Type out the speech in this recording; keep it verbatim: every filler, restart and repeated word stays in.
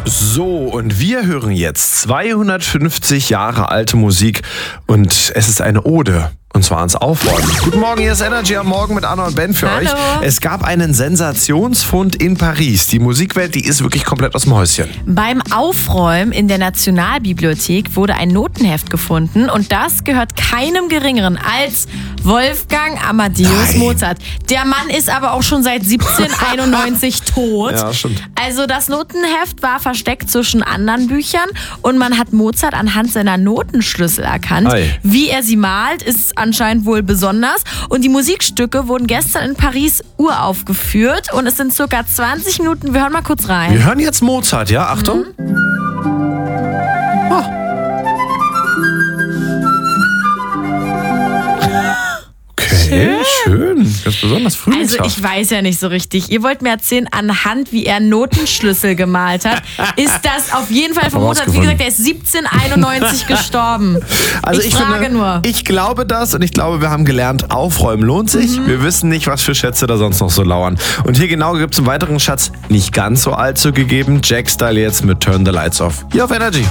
So, und wir hören jetzt zweihundertfünfzig Jahre alte Musik und es ist eine Ode. Und zwar ans Aufräumen. Guten Morgen, hier ist Energy am Morgen mit Anna und Ben für Hallo. euch. Es gab einen Sensationsfund in Paris. Die Musikwelt, die ist wirklich komplett aus dem Häuschen. Beim Aufräumen in der Nationalbibliothek wurde ein Notenheft gefunden und das gehört keinem Geringeren als Wolfgang Amadeus Nein. Mozart. Der Mann ist aber auch schon seit siebzehnhunderteinundneunzig tot. Ja, stimmt. Also das Notenheft war versteckt zwischen anderen Büchern und man hat Mozart anhand seiner Notenschlüssel erkannt. Ei. Wie er sie malt, ist anscheinend wohl besonders. Und die Musikstücke wurden gestern in Paris uraufgeführt und es sind circa zwanzig Minuten. Wir hören mal kurz rein. Wir hören jetzt Mozart, ja? Achtung. Oh. Okay, schön. Ganz besonders Also frühlingshaft. ich weiß ja nicht so richtig. Ihr wollt mir erzählen, anhand wie er Notenschlüssel gemalt hat, ist das auf jeden Fall von Mozart. Wie gesagt, er ist siebzehnhunderteinundneunzig gestorben. Also ich, ich, frage finde, nur. ich glaube das und ich glaube, wir haben gelernt, aufräumen lohnt sich. Wir wissen nicht, was für Schätze da sonst noch so lauern. Und hier genau gibt es einen weiteren Schatz, nicht ganz so alt zugegeben. Jack Style jetzt mit Turn the Lights Off. Hier auf Energy.